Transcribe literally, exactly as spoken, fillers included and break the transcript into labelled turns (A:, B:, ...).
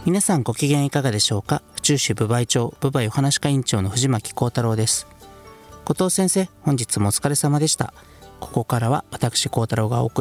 A: 皆さんご機嫌いかがでしょうか。府中市分梅町分梅お話会委員長の藤巻幸太郎です。後藤先生、本日もお疲れ様でした。ここからは私幸太郎がお送り